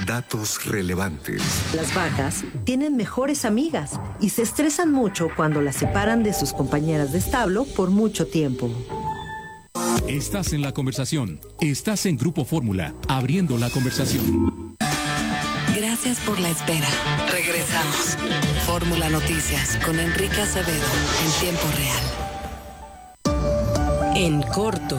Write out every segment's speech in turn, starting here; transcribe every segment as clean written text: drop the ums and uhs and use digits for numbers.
Datos relevantes. Las vacas tienen mejores amigas y se estresan mucho cuando las separan de sus compañeras de establo por mucho tiempo. Estás en la conversación. Estás en Grupo Fórmula, abriendo la conversación. Gracias por la espera. Regresamos. Fórmula Noticias con Enrique Acevedo en tiempo real. En corto.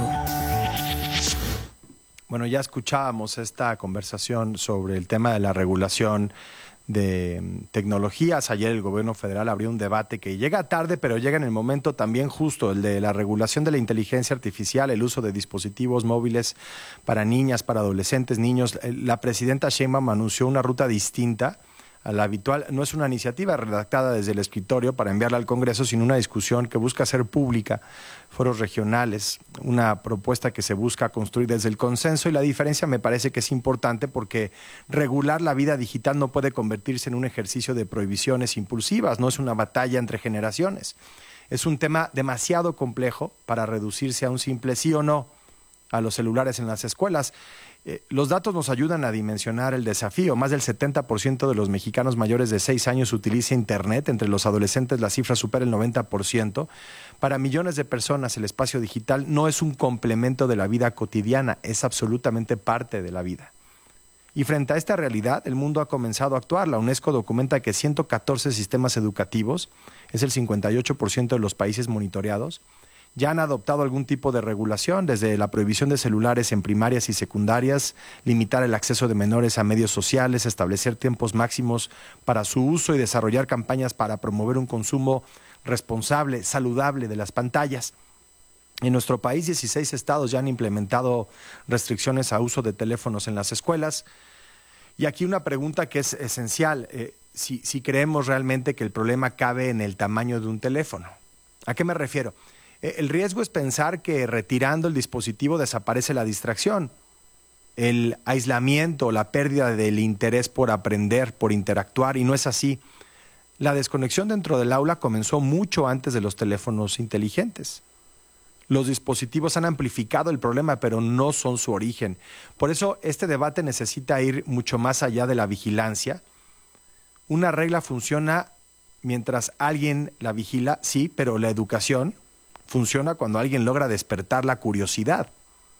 Bueno, ya escuchábamos esta conversación sobre el tema de la regulación de tecnologías. Ayer el gobierno federal abrió un debate que llega tarde, pero llega en el momento también justo, el de la regulación de la inteligencia artificial, el uso de dispositivos móviles para niñas, para adolescentes, niños. La presidenta Sheinbaum anunció una ruta distinta a la habitual. No es una iniciativa redactada desde el escritorio para enviarla al Congreso, sino una discusión que busca hacer pública, foros regionales, una propuesta que se busca construir desde el consenso, y la diferencia me parece que es importante porque regular la vida digital no puede convertirse en un ejercicio de prohibiciones impulsivas, no es una batalla entre generaciones. Es un tema demasiado complejo para reducirse a un simple sí o no a los celulares en las escuelas. Los datos nos ayudan a dimensionar el desafío. Más del 70% de los mexicanos mayores de 6 años utiliza Internet. Entre los adolescentes la cifra supera el 90%. Para millones de personas el espacio digital no es un complemento de la vida cotidiana, es absolutamente parte de la vida. Y frente a esta realidad, el mundo ha comenzado a actuar. La UNESCO documenta que 114 sistemas educativos, es el 58% de los países monitoreados, ya han adoptado algún tipo de regulación, desde la prohibición de celulares en primarias y secundarias, limitar el acceso de menores a medios sociales, establecer tiempos máximos para su uso y desarrollar campañas para promover un consumo responsable, saludable de las pantallas. En nuestro país, 16 estados ya han implementado restricciones a uso de teléfonos en las escuelas. Y aquí una pregunta que es esencial, si creemos realmente que el problema cabe en el tamaño de un teléfono. ¿A qué me refiero? El riesgo es pensar que retirando el dispositivo desaparece la distracción, el aislamiento, la pérdida del interés por aprender, por interactuar, y no es así. La desconexión dentro del aula comenzó mucho antes de los teléfonos inteligentes. Los dispositivos han amplificado el problema, pero no son su origen. Por eso este debate necesita ir mucho más allá de la vigilancia. Una regla funciona mientras alguien la vigila, sí, pero la educación funciona cuando alguien logra despertar la curiosidad.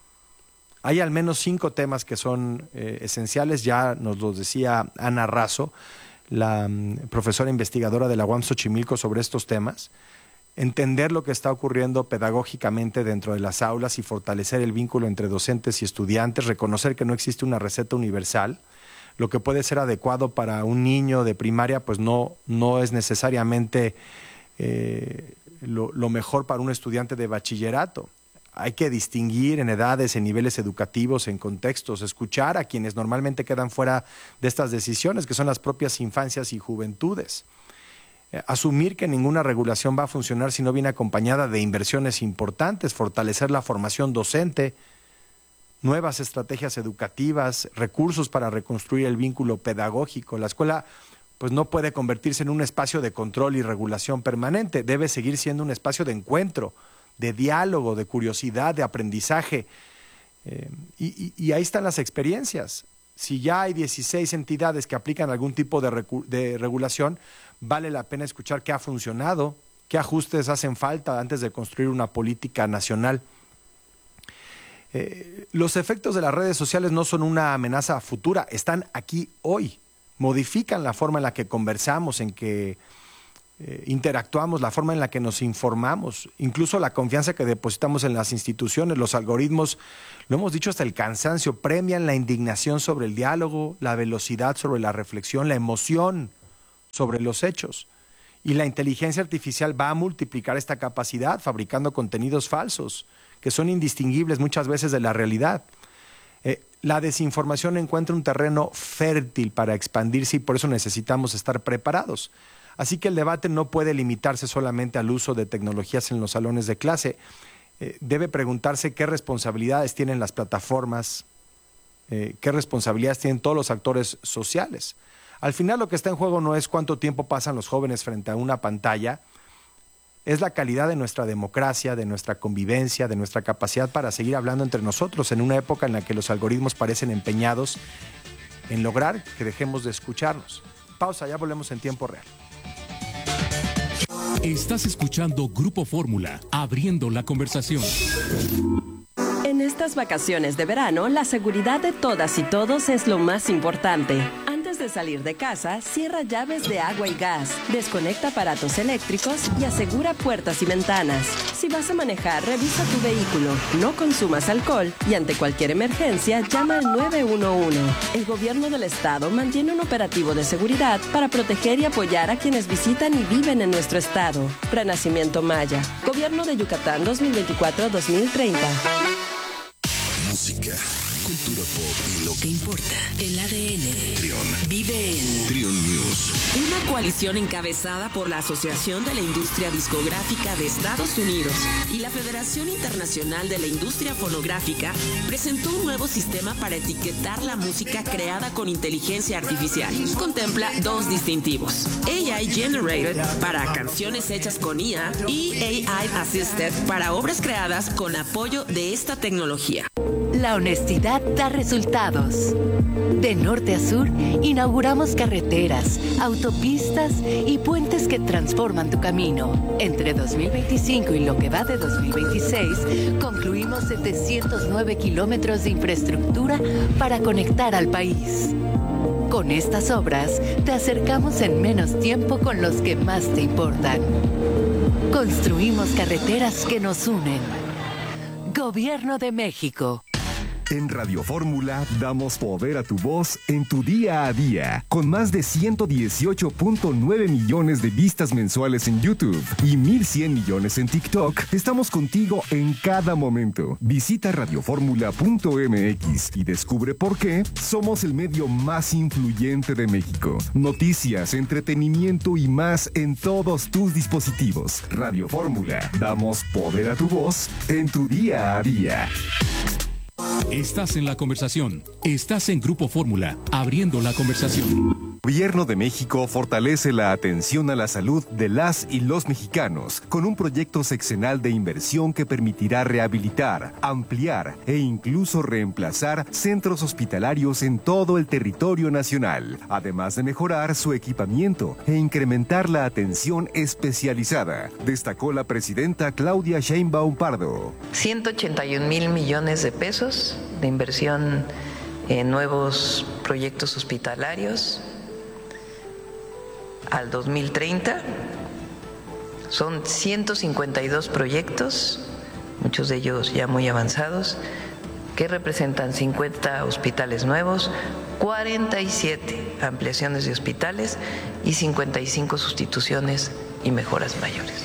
Hay al menos 5 temas que son esenciales, ya nos los decía Ana Razo, la profesora investigadora de la UAM Xochimilco, sobre estos temas. Entender lo que está ocurriendo pedagógicamente dentro de las aulas y fortalecer el vínculo entre docentes y estudiantes, reconocer que no existe una receta universal. Lo que puede ser adecuado para un niño de primaria, pues no es necesariamente lo mejor para un estudiante de bachillerato. Hay que distinguir en edades, en niveles educativos, en contextos, escuchar a quienes normalmente quedan fuera de estas decisiones, que son las propias infancias y juventudes. Asumir que ninguna regulación va a funcionar si no viene acompañada de inversiones importantes, fortalecer la formación docente, nuevas estrategias educativas, recursos para reconstruir el vínculo pedagógico. La escuela pues no puede convertirse en un espacio de control y regulación permanente, debe seguir siendo un espacio de encuentro, de diálogo, de curiosidad, de aprendizaje. Y ahí están las experiencias. Si ya hay 16 entidades que aplican algún tipo de regulación, vale la pena escuchar qué ha funcionado, qué ajustes hacen falta antes de construir una política nacional. Los efectos de las redes sociales no son una amenaza futura, están aquí hoy. Modifican la forma en la que conversamos, en que interactuamos, la forma en la que nos informamos, incluso la confianza que depositamos en las instituciones. Los algoritmos, lo hemos dicho hasta el cansancio, premian la indignación sobre el diálogo, la velocidad sobre la reflexión, la emoción sobre los hechos. Y la inteligencia artificial va a multiplicar esta capacidad fabricando contenidos falsos que son indistinguibles muchas veces de la realidad. La desinformación encuentra un terreno fértil para expandirse y por eso necesitamos estar preparados. Así que el debate no puede limitarse solamente al uso de tecnologías en los salones de clase. Debe preguntarse qué responsabilidades tienen las plataformas, qué responsabilidades tienen todos los actores sociales. Al final lo que está en juego no es cuánto tiempo pasan los jóvenes frente a una pantalla, es la calidad de nuestra democracia, de nuestra convivencia, de nuestra capacidad para seguir hablando entre nosotros en una época en la que los algoritmos parecen empeñados en lograr que dejemos de escucharnos. Pausa, ya volvemos en tiempo real. Estás escuchando Grupo Fórmula, abriendo la conversación. En estas vacaciones de verano, la seguridad de todas y todos es lo más importante. Antes de salir de casa, cierra llaves de agua y gas, desconecta aparatos eléctricos y asegura puertas y ventanas. Si vas a manejar, revisa tu vehículo, no consumas alcohol y ante cualquier emergencia, llama al 911. El gobierno del estado mantiene un operativo de seguridad para proteger y apoyar a quienes visitan y viven en nuestro estado. Renacimiento Maya, Gobierno de Yucatán 2024-2030. Música, cultura pop y lo que importa. El ADN Trión. vive en Trión News. Una coalición encabezada por la Asociación de la Industria Discográfica de Estados Unidos y la Federación Internacional de la Industria Fonográfica presentó un nuevo sistema para etiquetar la música creada con inteligencia artificial. Contempla 2 distintivos: AI Generated para canciones hechas con IA y AI Assisted para obras creadas con apoyo de esta tecnología. La honestidad da resultados. De norte a sur, inauguramos carreteras, autopistas y puentes que transforman tu camino. Entre 2025 y lo que va de 2026, concluimos 709 kilómetros de infraestructura para conectar al país. Con estas obras, te acercamos en menos tiempo con los que más te importan. Construimos carreteras que nos unen. Gobierno de México. En Radio Fórmula damos poder a tu voz en tu día a día. Con más de 118.9 millones de vistas mensuales en YouTube y 1,100 millones en TikTok, estamos contigo en cada momento. Visita radioformula.mx y descubre por qué somos el medio más influyente de México. Noticias, entretenimiento y más en todos tus dispositivos. Radio Fórmula, damos poder a tu voz en tu día a día. Estás en la conversación. Estás en Grupo Fórmula, abriendo la conversación. Gobierno de México fortalece la atención a la salud de las y los mexicanos con un proyecto sexenal de inversión que permitirá rehabilitar, ampliar e incluso reemplazar centros hospitalarios en todo el territorio nacional, además de mejorar su equipamiento e incrementar la atención especializada, destacó la presidenta Claudia Sheinbaum Pardo. 181,000 millones de pesos de inversión en nuevos proyectos hospitalarios al 2030. Son 152 proyectos, muchos de ellos ya muy avanzados, que representan 50 hospitales nuevos, 47 ampliaciones de hospitales y 55 sustituciones y mejoras mayores.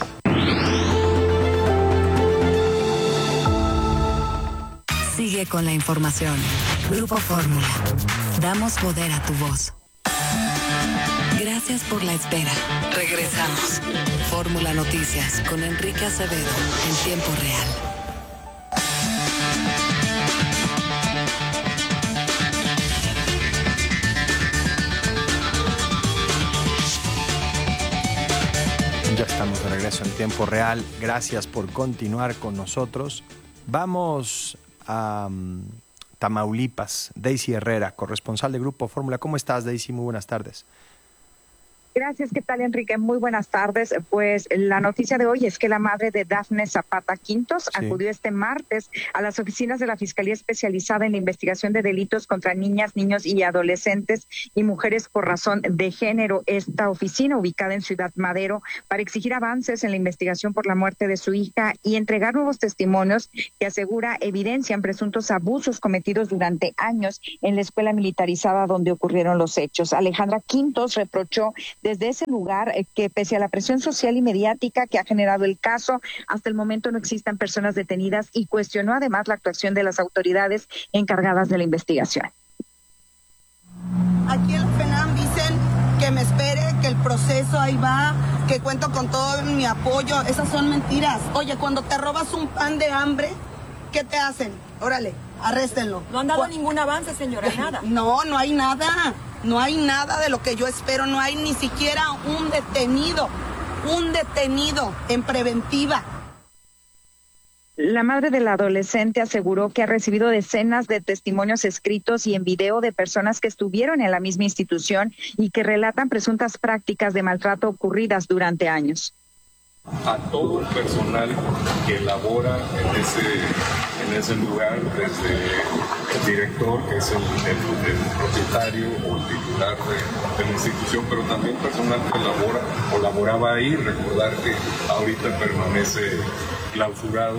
Sigue con la información. Grupo Fórmula. Damos poder a tu voz. Gracias por la espera. Regresamos. Fórmula Noticias con Enrique Acevedo en tiempo real. Ya estamos de regreso en tiempo real. Gracias por continuar con nosotros. Vamos a Tamaulipas. Daisy Herrera, corresponsal de Grupo Fórmula. ¿Cómo estás, Daisy? Muy buenas tardes. Gracias, ¿qué tal, Enrique? Muy buenas tardes. Pues la noticia de hoy es que la madre de Dafne Zapata Quintos acudió este martes a las oficinas de la Fiscalía Especializada en la Investigación de Delitos contra Niñas, Niños y Adolescentes y Mujeres por razón de género. Esta oficina, ubicada en Ciudad Madero, para exigir avances en la investigación por la muerte de su hija y entregar nuevos testimonios que asegura evidencian presuntos abusos cometidos durante años en la escuela militarizada donde ocurrieron los hechos. Alejandra Quintos reprochó desde ese lugar que pese a la presión social y mediática que ha generado el caso, hasta el momento no existan personas detenidas y cuestionó además la actuación de las autoridades encargadas de la investigación. Aquí en la FENAM dicen que me espere, que el proceso ahí va, que cuento con todo mi apoyo. Esas son mentiras. Oye, cuando te robas un pan de hambre, ¿qué te hacen? Órale, arréstenlo. No han dado ningún avance, señora, nada. No, no hay nada. No hay nada de lo que yo espero. No hay ni siquiera un detenido en preventiva. La madre del adolescente aseguró que ha recibido decenas de testimonios escritos y en video de personas que estuvieron en la misma institución y que relatan presuntas prácticas de maltrato ocurridas durante años. A todo el personal que labora en ese lugar, desde el director, que es el propietario o el titular de la institución, pero también personal que labora o laboraba ahí. Recordar que ahorita permanece clausurado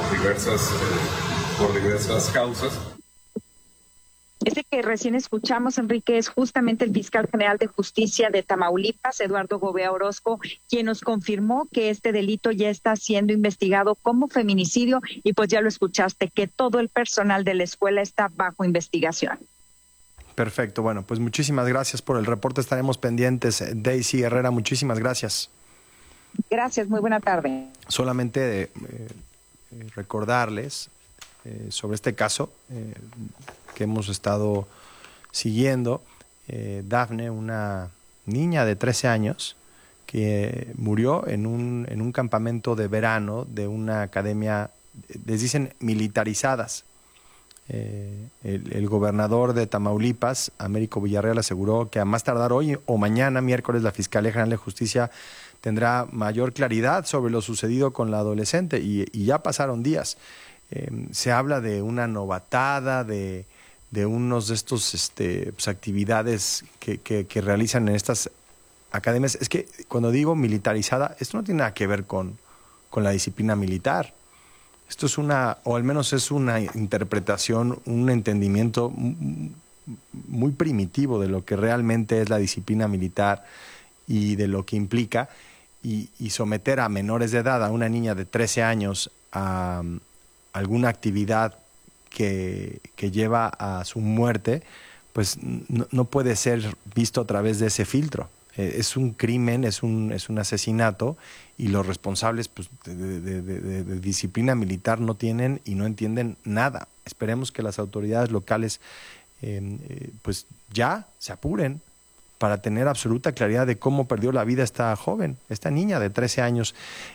por diversas causas. Este que recién escuchamos, Enrique, es justamente el fiscal general de justicia de Tamaulipas, Eduardo Gobea Orozco, quien nos confirmó que este delito ya está siendo investigado como feminicidio y pues ya lo escuchaste, que todo el personal de la escuela está bajo investigación. Perfecto, bueno, pues muchísimas gracias por el reporte, estaremos pendientes. Daisy Herrera, muchísimas gracias. Gracias, muy buena tarde. Solamente recordarles sobre este caso que hemos estado siguiendo. Dafne, una niña de 13 años que murió en un campamento de verano de una academia, les dicen militarizadas. El gobernador de Tamaulipas, Américo Villarreal, aseguró que a más tardar hoy o mañana, miércoles, la Fiscalía General de Justicia tendrá mayor claridad sobre lo sucedido con la adolescente y ya pasaron días. Se habla de una novatada, de unos de estos actividades que realizan en estas academias. Es que cuando digo militarizada, esto no tiene nada que ver con la disciplina militar. Esto es o al menos es una interpretación, un entendimiento muy primitivo de lo que realmente es la disciplina militar y de lo que implica, y someter a menores de edad, a una niña de 13 años, a alguna actividad que lleva a su muerte, pues no puede ser visto a través de ese filtro. Es un crimen, es un asesinato, y los responsables pues, de disciplina militar no tienen y no entienden nada. Esperemos que las autoridades locales pues ya se apuren para tener absoluta claridad de cómo perdió la vida esta joven, esta niña de 13 años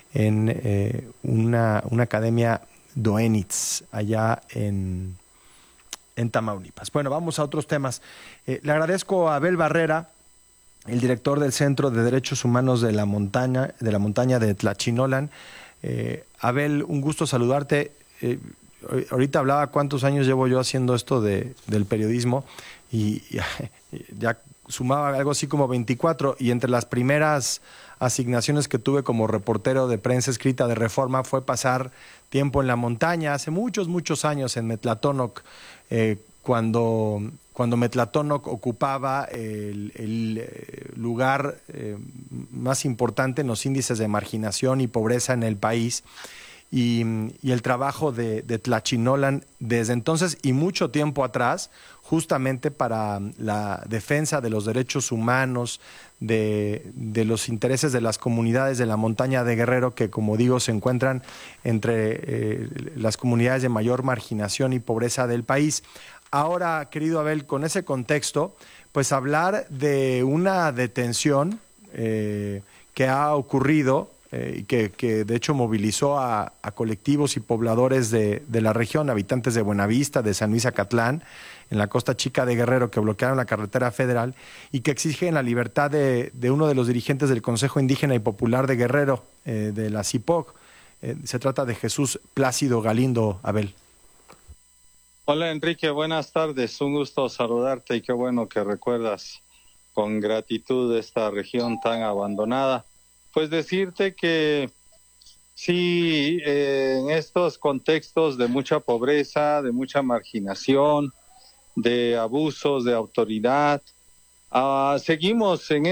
en una academia Doenitz, allá en Tamaulipas. Bueno, vamos a otros temas. Le agradezco a Abel Barrera, el director del Centro de Derechos Humanos de la montaña de Tlachinolan. Abel, un gusto saludarte. Ahorita hablaba cuántos años llevo yo haciendo esto del periodismo y ya sumaba algo así como 24, y entre las primeras asignaciones que tuve como reportero de prensa escrita de Reforma fue pasar tiempo en la montaña, hace muchos años en Metlatónoc, cuando Metlatónoc ocupaba el lugar más importante en los índices de marginación y pobreza en el país, y el trabajo de Tlachinolan desde entonces y mucho tiempo atrás, justamente para la defensa de los derechos humanos, de los intereses de las comunidades de la montaña de Guerrero, que, como digo, se encuentran entre las comunidades de mayor marginación y pobreza del país. Ahora, querido Abel, con ese contexto, pues hablar de una detención que ha ocurrido, y que de hecho movilizó a colectivos y pobladores de la región, habitantes de Buenavista, de San Luis Acatlán, en la Costa Chica de Guerrero, que bloquearon la carretera federal y que exigen la libertad de uno de los dirigentes del Consejo Indígena y Popular de Guerrero, de la CIPOG. Se trata de Jesús Plácido Galindo. Abel. Hola Enrique, buenas tardes, un gusto saludarte y qué bueno que recuerdas con gratitud esta región tan abandonada. Pues decirte que sí, en estos contextos de mucha pobreza, de mucha marginación, de abusos de autoridad, seguimos en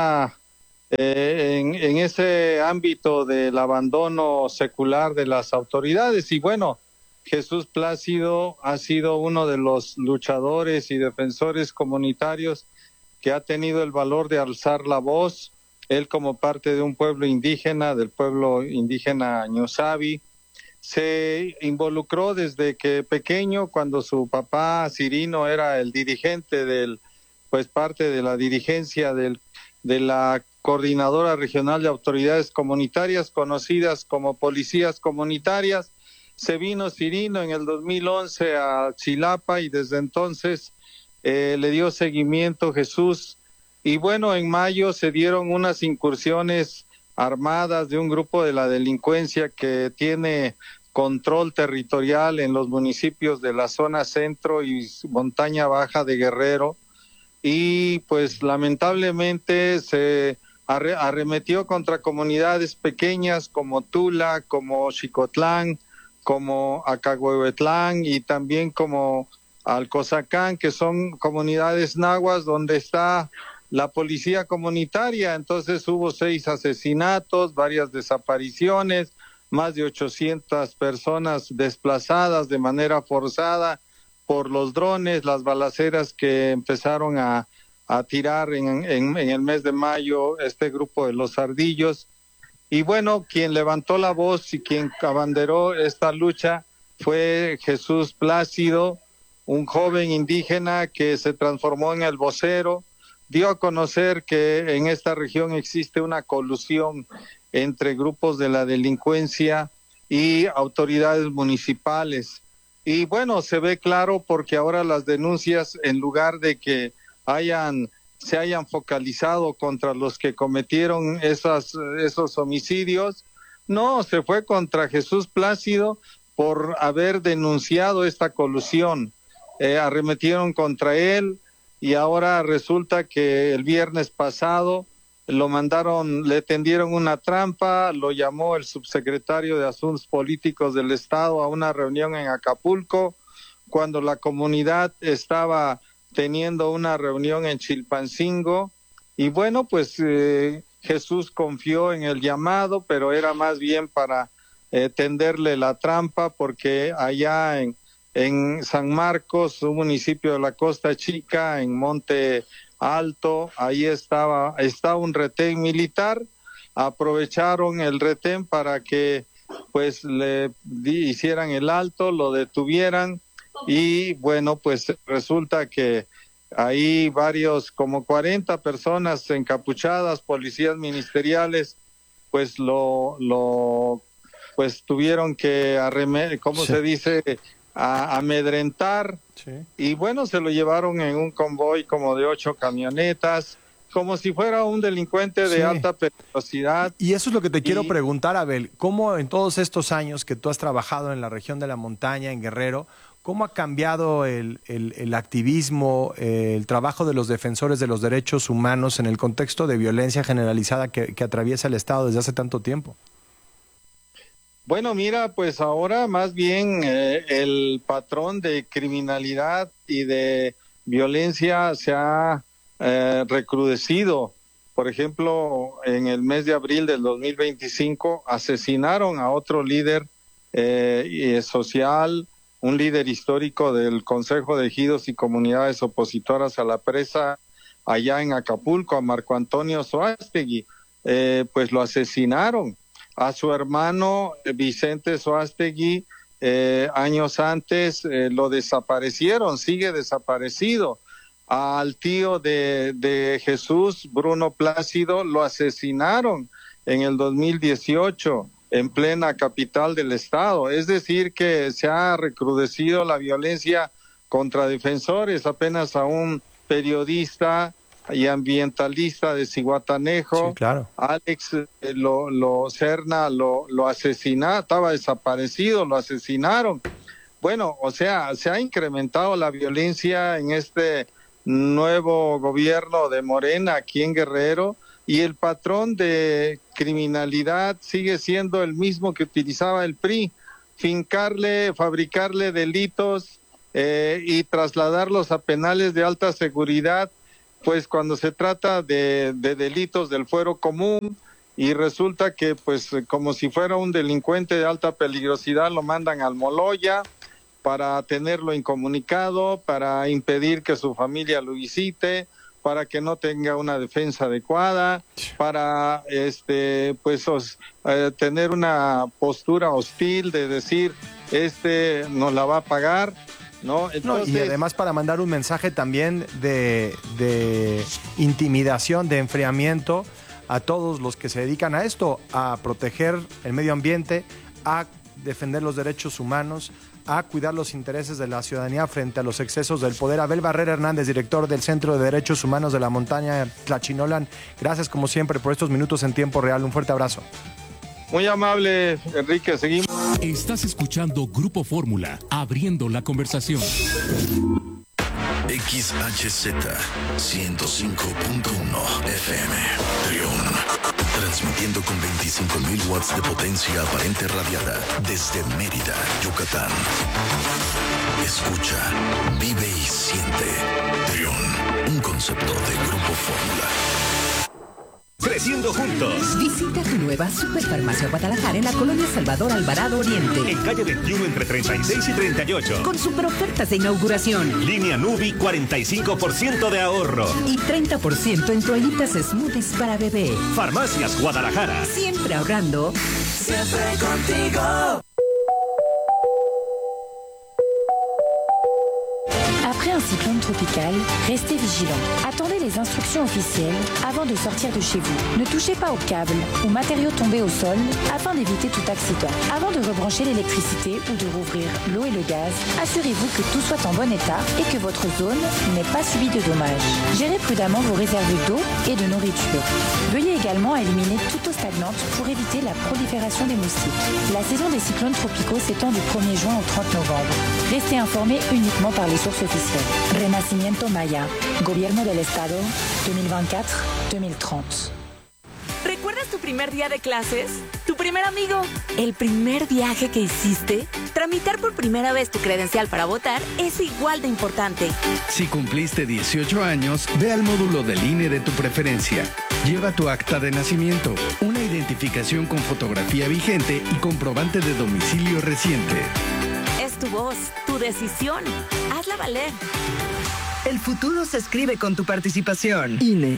ese ámbito del abandono secular de las autoridades. Y bueno, Jesús Plácido ha sido uno de los luchadores y defensores comunitarios que ha tenido el valor de alzar la voz. Él, como parte de un pueblo indígena, del pueblo indígena Ñusabi, se involucró desde que pequeño, cuando su papá Cirino era el dirigente parte de la dirigencia de la Coordinadora Regional de Autoridades Comunitarias, conocidas como policías comunitarias. se vino Cirino en el 2011 a Chilapa y desde entonces le dio seguimiento Jesús. Y bueno, en mayo se dieron unas incursiones armadas de un grupo de la delincuencia que tiene control territorial en los municipios de la zona centro y montaña baja de Guerrero. Y pues lamentablemente se arremetió contra comunidades pequeñas como Tula, como Xicotlán, como Acahuehuetlán y también como Alcozacán, que son comunidades nahuas donde está la policía comunitaria. Entonces hubo 6 asesinatos, varias desapariciones, más de 800 personas desplazadas de manera forzada por los drones, las balaceras que empezaron a tirar en el mes de mayo este grupo de los Ardillos. Y bueno, quien levantó la voz y quien abanderó esta lucha fue Jesús Plácido, un joven indígena que se transformó en el vocero, dio a conocer que en esta región existe una colusión entre grupos de la delincuencia y autoridades municipales. Y bueno, se ve claro porque ahora las denuncias, en lugar de que se hayan focalizado contra los que cometieron esos homicidios, no, se fue contra Jesús Plácido por haber denunciado esta colusión. Arremetieron contra él y ahora resulta que el viernes pasado le tendieron una trampa, lo llamó el subsecretario de Asuntos Políticos del Estado a una reunión en Acapulco, cuando la comunidad estaba teniendo una reunión en Chilpancingo, y bueno, pues Jesús confió en el llamado, pero era más bien para tenderle la trampa, porque allá en San Marcos, un municipio de la Costa Chica, en Monte Alto, ahí está un retén militar. Aprovecharon el retén para que pues le hicieran el alto, lo detuvieran, y bueno, pues resulta que ahí como 40 personas encapuchadas, policías ministeriales, pues pues tuvieron que se dice, amedrentar. Sí. Y bueno, se lo llevaron en un convoy como de 8 camionetas, como si fuera un delincuente de alta peligrosidad. Y eso es lo que te quiero preguntar, Abel. ¿Cómo en todos estos años que tú has trabajado en la región de la montaña, en Guerrero, cómo ha cambiado el activismo, el trabajo de los defensores de los derechos humanos en el contexto de violencia generalizada que atraviesa el Estado desde hace tanto tiempo? Bueno, mira, pues ahora más bien el patrón de criminalidad y de violencia se ha recrudecido. Por ejemplo, en el mes de abril del 2025 asesinaron a otro líder social, un líder histórico del Consejo de Ejidos y Comunidades Opositoras a la Presa allá en Acapulco, a Marco Antonio Soástegui. Pues lo asesinaron. A su hermano Vicente Soástegui, años antes lo desaparecieron, sigue desaparecido. Al tío de Jesús, Bruno Plácido, lo asesinaron en el 2018 en plena capital del estado. Es decir, que se ha recrudecido la violencia contra defensores. Apenas a un periodista y ambientalista de Zihuatanejo, sí, claro, Alex Serna lo asesinaron, estaba desaparecido, lo asesinaron. Bueno, o sea, se ha incrementado la violencia en este nuevo gobierno de Morena aquí en Guerrero, y el patrón de criminalidad sigue siendo el mismo que utilizaba el PRI: fabricarle delitos y trasladarlos a penales de alta seguridad, pues cuando se trata de delitos del fuero común, y resulta que pues como si fuera un delincuente de alta peligrosidad lo mandan al Moloya para tenerlo incomunicado, para impedir que su familia lo visite, para que no tenga una defensa adecuada, para tener una postura hostil de decir nos la va a pagar. ¿No? Entonces, y además para mandar un mensaje también de intimidación, de enfriamiento a todos los que se dedican a esto, a proteger el medio ambiente, a defender los derechos humanos, a cuidar los intereses de la ciudadanía frente a los excesos del poder. Abel Barrera Hernández, director del Centro de Derechos Humanos de la Montaña Tlachinolan, gracias como siempre por estos minutos en tiempo real. Un fuerte abrazo. Muy amable, Enrique, seguimos. Estás escuchando Grupo Fórmula, abriendo la conversación. XHZ 105.1 FM, Trión. Transmitiendo con 25.000 watts de potencia aparente radiada desde Mérida, Yucatán. Escucha, vive y siente. Trión, un concepto de Grupo Fórmula. Creciendo juntos. Visita tu nueva Superfarmacia Guadalajara en la colonia Salvador Alvarado Oriente. En calle 21 entre 36 y 38. Con super ofertas de inauguración. Línea Nubi, 45% de ahorro. Y 30% en toallitas smoothies para bebé. Farmacias Guadalajara. Siempre ahorrando. Siempre contigo. Après un cyclone tropical, restez vigilants. Attendez les instructions officielles avant de sortir de chez vous. Ne touchez pas aux câbles ou matériaux tombés au sol afin d'éviter tout accident. Avant de rebrancher l'électricité ou de rouvrir l'eau et le gaz, assurez-vous que tout soit en bon état et que votre zone n'ait pas subi de dommages. Gérez prudemment vos réserves d'eau et de nourriture. Veuillez également éliminer toute eau stagnante pour éviter la prolifération des moustiques. La saison des cyclones tropicaux s'étend du 1er juin au 30 novembre. Restez informés uniquement par les sources officielles. Renacimiento Maya, Gobierno del Estado, 2024-2030. ¿Recuerdas tu primer día de clases? ¿Tu primer amigo? ¿El primer viaje que hiciste? Tramitar por primera vez tu credencial para votar es igual de importante. Si cumpliste 18 años, ve al módulo del INE de tu preferencia. Lleva tu acta de nacimiento, una identificación con fotografía vigente y comprobante de domicilio reciente. Es tu voz, tu decisión. Hazla valer. El futuro se escribe con tu participación. INE.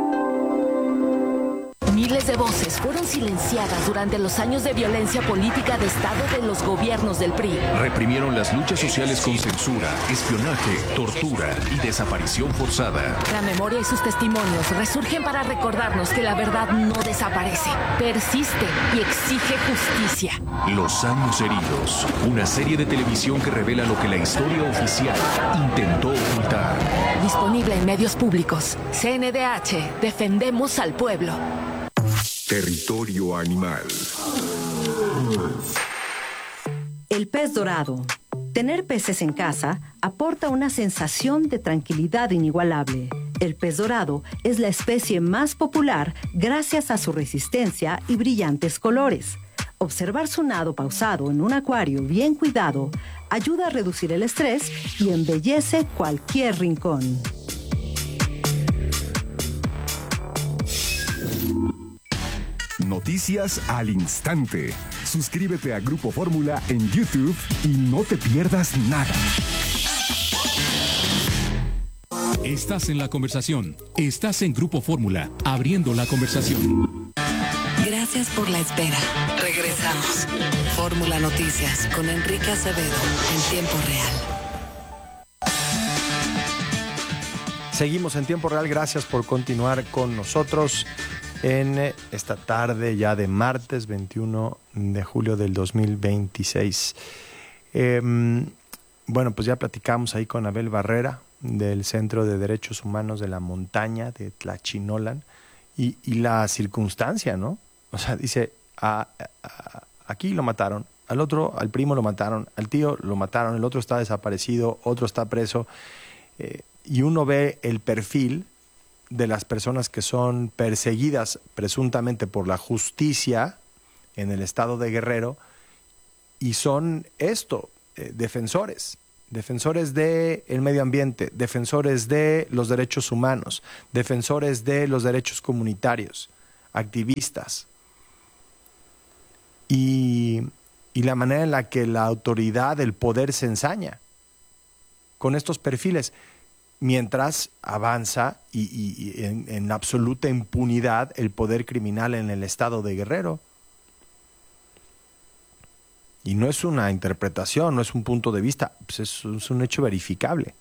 Miles de voces fueron silenciadas durante los años de violencia política de Estado de los gobiernos del PRI. Reprimieron las luchas sociales con censura, espionaje, tortura y desaparición forzada. La memoria y sus testimonios resurgen para recordarnos que la verdad no desaparece, persiste y exige justicia. Los años heridos, una serie de televisión que revela lo que la historia oficial intentó ocultar. Disponible en medios públicos. CNDH, defendemos al pueblo. Territorio animal. El pez dorado. Tener peces en casa aporta una sensación de tranquilidad inigualable. El pez dorado es la especie más popular gracias a su resistencia y brillantes colores. Observar su nado pausado en un acuario bien cuidado ayuda a reducir el estrés y embellece cualquier rincón. Noticias al instante. Suscríbete a Grupo Fórmula en YouTube y no te pierdas nada. Estás en la conversación. Estás en Grupo Fórmula, abriendo la conversación. Gracias por la espera. Regresamos. Fórmula Noticias con Enrique Acevedo en tiempo real. Seguimos en tiempo real. Gracias por continuar con nosotros en esta tarde ya de martes 21 de julio del 2026. Bueno, pues ya platicamos ahí con Abel Barrera del Centro de Derechos Humanos de la Montaña de Tlachinolan y la circunstancia, ¿no? O sea, dice, aquí lo mataron, al primo lo mataron, al tío lo mataron, el otro está desaparecido, otro está preso, y uno ve el perfil de las personas que son perseguidas presuntamente por la justicia en el estado de Guerrero y son defensores del medio ambiente, defensores de los derechos humanos, defensores de los derechos comunitarios, activistas. Y la manera en la que la autoridad, el poder se ensaña con estos perfiles, mientras avanza y en absoluta impunidad el poder criminal en el estado de Guerrero. Y no es una interpretación, no es un punto de vista, pues es un hecho verificable.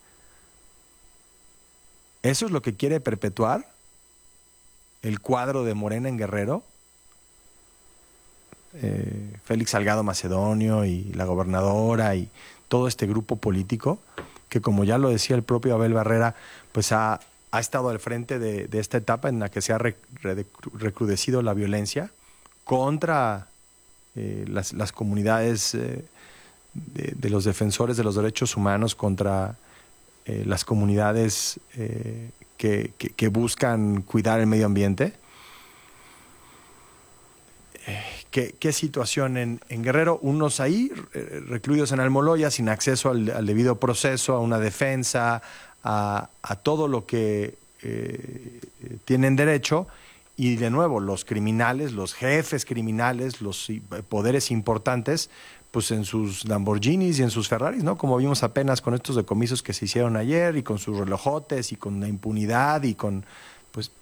¿Eso es lo que quiere perpetuar el cuadro de Morena en Guerrero? Félix Salgado Macedonio y la gobernadora y todo este grupo político que, como ya lo decía el propio Abel Barrera, pues ha estado al frente de esta etapa en la que se ha recrudecido la violencia contra las comunidades de los defensores de los derechos humanos, contra las comunidades que buscan cuidar el medio ambiente. ¿Qué situación en Guerrero? Unos ahí recluidos en Almoloya sin acceso al debido proceso, a una defensa, a todo lo que tienen derecho, y de nuevo los criminales, los jefes criminales, los poderes importantes, pues en sus Lamborghinis y en sus Ferraris, ¿no? Como vimos apenas con estos decomisos que se hicieron ayer, y con sus relojotes y con la impunidad y con pues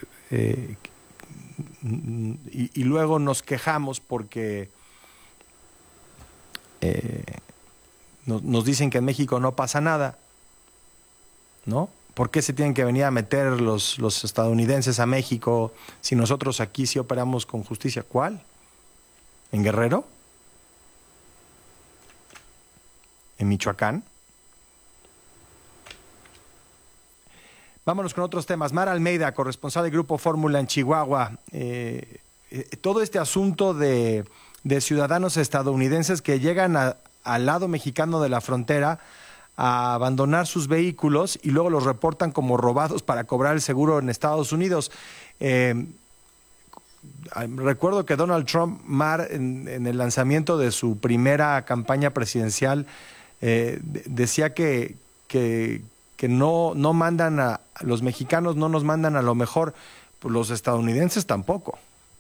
y luego nos quejamos porque nos dicen que en México no pasa nada, ¿no? ¿Por qué se tienen que venir a meter los estadounidenses a México si nosotros aquí sí operamos con justicia? ¿Cuál? ¿En Guerrero? ¿En Michoacán? Vámonos con otros temas. Mara Almeida, corresponsal del Grupo Fórmula en Chihuahua. Todo este asunto de ciudadanos estadounidenses que llegan al lado mexicano de la frontera a abandonar sus vehículos y luego los reportan como robados para cobrar el seguro en Estados Unidos. Recuerdo que Donald Trump, Mar, en el lanzamiento de su primera campaña presidencial, decía que no mandan a los mexicanos, no nos mandan a lo mejor, pues los estadounidenses tampoco.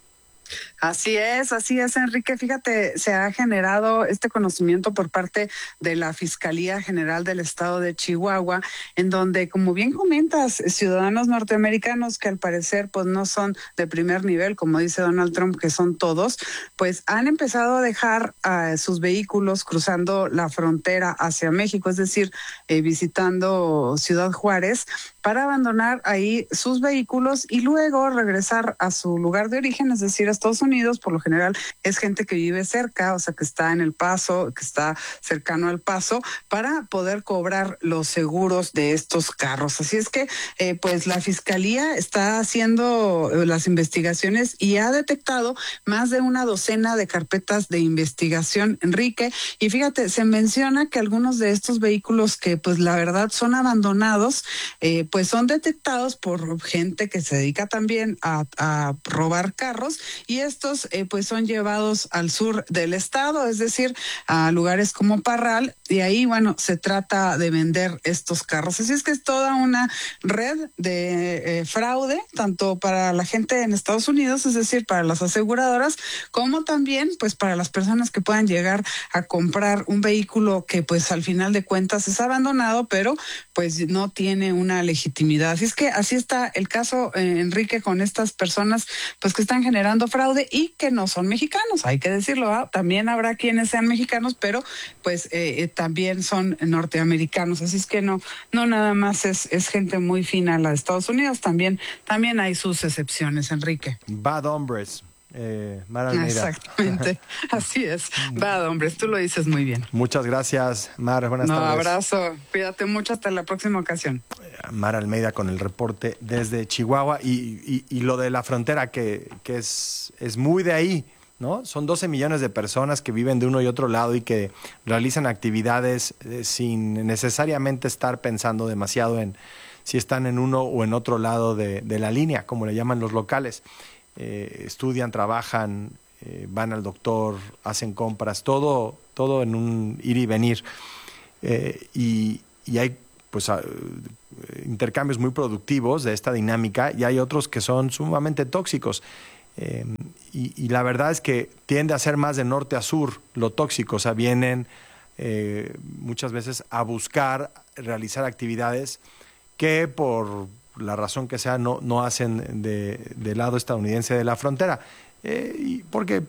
Así es, Enrique. Fíjate, se ha generado este conocimiento por parte de la Fiscalía General del Estado de Chihuahua, en donde, como bien comentas, ciudadanos norteamericanos que al parecer pues no son de primer nivel, como dice Donald Trump, que son todos, pues han empezado a dejar sus vehículos cruzando la frontera hacia México, es decir, visitando Ciudad Juárez, para abandonar ahí sus vehículos y luego regresar a su lugar de origen, es decir, a Estados Unidos. Por lo general es gente que vive cerca, o sea, que está en El Paso, que está cercano al Paso, para poder cobrar los seguros de estos carros. Así es que, pues la Fiscalía está haciendo las investigaciones y ha detectado más de una docena de carpetas de investigación, Enrique. Y fíjate, se menciona que algunos de estos vehículos que, pues la verdad, son abandonados, pues son detectados por gente que se dedica también a robar carros, y estos pues son llevados al sur del estado, es decir, a lugares como Parral, y ahí, bueno, se trata de vender estos carros. Así es que es toda una red de fraude, tanto para la gente en Estados Unidos, es decir, para las aseguradoras, como también pues para las personas que puedan llegar a comprar un vehículo que pues al final de cuentas es abandonado, pero pues no tiene una legitimidad. Así es que así está el caso, Enrique, con estas personas pues que están generando fraude y que no son mexicanos, hay que decirlo, ¿eh? También habrá quienes sean mexicanos, pero pues también son norteamericanos. Así es que no nada más es gente muy fina la de Estados Unidos, también hay sus excepciones, Enrique. Bad hombres. Mara Almeida. Exactamente, así es. Bad hombres, tú lo dices muy bien. Muchas gracias, Mar. Buenas tardes. Un abrazo, cuídate mucho, hasta la próxima ocasión. Mara Almeida con el reporte desde Chihuahua y lo de la frontera que es muy de ahí, ¿no? Son 12 millones de personas que viven de uno y otro lado y que realizan actividades sin necesariamente estar pensando demasiado en si están en uno o en otro lado de la línea, como le llaman los locales. Estudian, trabajan, van al doctor, hacen compras, todo en un ir y venir. Y hay pues intercambios muy productivos de esta dinámica, y hay otros que son sumamente tóxicos. Y la verdad es que tiende a ser más de norte a sur lo tóxico, o sea, vienen muchas veces a buscar realizar actividades que por la razón que sea no hacen del lado estadounidense de la frontera, y porque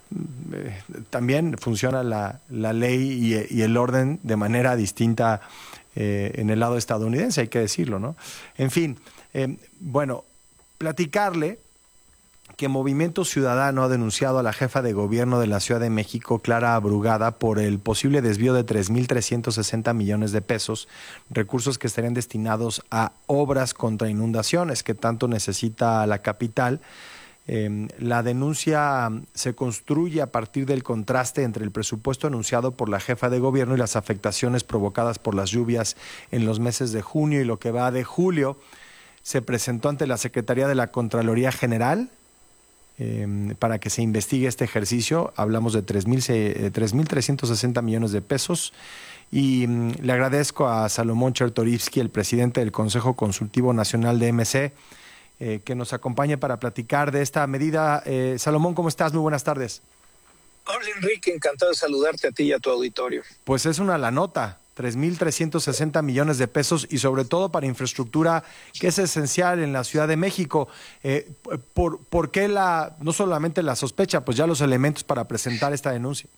también funciona la ley y el orden de manera distinta en el lado estadounidense, hay que decirlo, ¿no? En fin, bueno, platicarle que Movimiento Ciudadano ha denunciado a la jefa de gobierno de la Ciudad de México, Clara Brugada, por el posible desvío de 3.360 millones de pesos, recursos que estarían destinados a obras contra inundaciones que tanto necesita la capital. La denuncia se construye a partir del contraste entre el presupuesto anunciado por la jefa de gobierno y las afectaciones provocadas por las lluvias en los meses de junio y lo que va de julio. Se presentó ante la Secretaría de la Contraloría General para que se investigue este ejercicio. Hablamos de 3.360 millones de pesos. Y le agradezco a Salomón Chertorivsky, el presidente del Consejo Consultivo Nacional de MC, que nos acompañe para platicar de esta medida. Salomón, ¿cómo estás? Muy buenas tardes. Hola, Enrique, encantado de saludarte a ti y a tu auditorio. Pues es una la nota, 3.360 millones de pesos y sobre todo para infraestructura que es esencial en la Ciudad de México. ¿Por qué no solamente la sospecha, pues ya los elementos para presentar esta denuncia?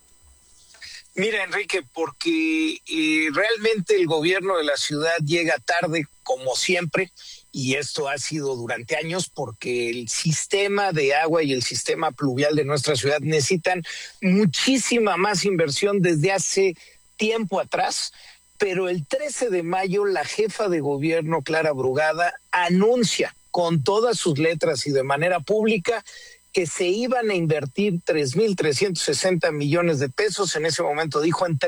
Mira, Enrique, porque realmente el gobierno de la ciudad llega tarde, como siempre, y esto ha sido durante años, porque el sistema de agua y el sistema pluvial de nuestra ciudad necesitan muchísima más inversión desde hace tiempo atrás. Pero el 13 de mayo la jefa de gobierno, Clara Brugada, anuncia con todas sus letras y de manera pública que se iban a invertir 3.360 millones de pesos, en ese momento dijo, en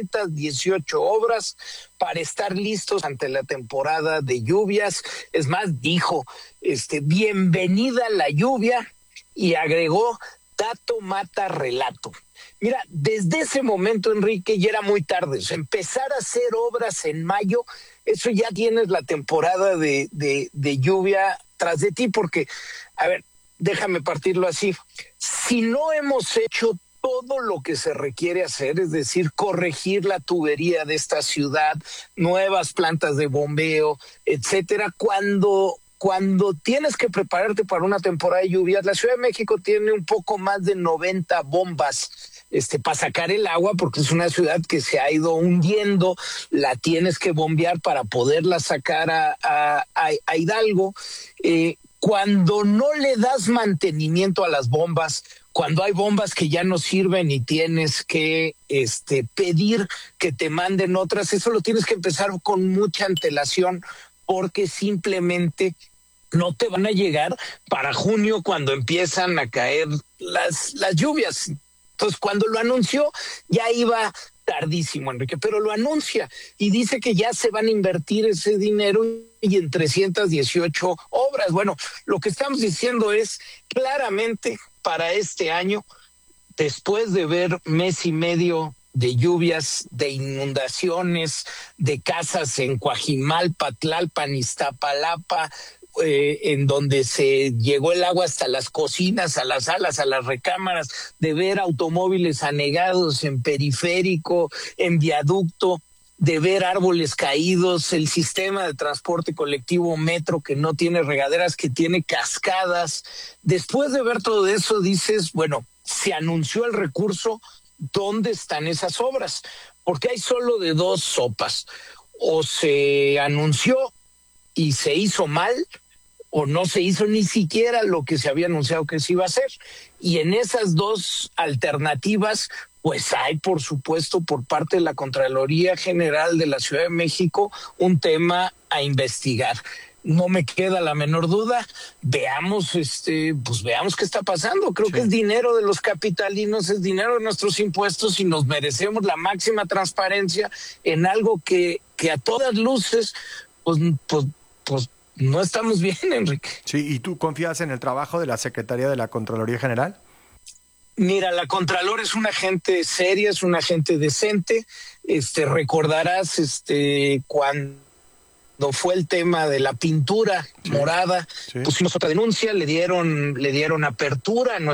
318 obras para estar listos ante la temporada de lluvias. Es más, dijo, bienvenida la lluvia, y agregó, dato mata relato. Mira, desde ese momento, Enrique, ya era muy tarde. O sea, empezar a hacer obras en mayo, eso ya tienes la temporada de lluvia tras de ti, porque, a ver, déjame partirlo así. Si no hemos hecho todo lo que se requiere hacer, es decir, corregir la tubería de esta ciudad, nuevas plantas de bombeo, etcétera, cuando tienes que prepararte para una temporada de lluvias, la Ciudad de México tiene un poco más de 90 bombas para sacar el agua, porque es una ciudad que se ha ido hundiendo, la tienes que bombear para poderla sacar a Hidalgo. Cuando no le das mantenimiento a las bombas, cuando hay bombas que ya no sirven y tienes que pedir que te manden otras, eso lo tienes que empezar con mucha antelación, porque simplemente no te van a llegar para junio, cuando empiezan a caer las lluvias. Entonces, cuando lo anunció, ya iba tardísimo, Enrique, pero lo anuncia y dice que ya se van a invertir ese dinero y en 318 obras. Bueno, lo que estamos diciendo es claramente para este año, después de ver mes y medio de lluvias, de inundaciones, de casas en Coajimalpa, Tlalpan, Iztapalapa, en donde se llegó el agua hasta las cocinas, a las salas, a las recámaras, de ver automóviles anegados en Periférico, en Viaducto, de ver árboles caídos, el sistema de transporte colectivo Metro que no tiene regaderas, que tiene cascadas. Después de ver todo eso, dices, bueno, se anunció el recurso, ¿dónde están esas obras? Porque hay solo de dos sopas: o se anunció y se hizo mal, o no se hizo ni siquiera lo que se había anunciado que se iba a hacer. Y en esas dos alternativas, pues hay, por supuesto, por parte de la Contraloría General de la Ciudad de México, un tema a investigar. No me queda la menor duda. Veamos, veamos qué está pasando. Creo que es dinero de los capitalinos, es dinero de nuestros impuestos, y nos merecemos la máxima transparencia en algo que a todas luces, pues no estamos bien, Enrique. Sí, ¿y tú confías en el trabajo de la Secretaría de la Contraloría General? Mira, la Contralor es una gente seria, es una gente decente. Recordarás cuando fue el tema de la pintura morada, pusimos otra denuncia, le dieron apertura a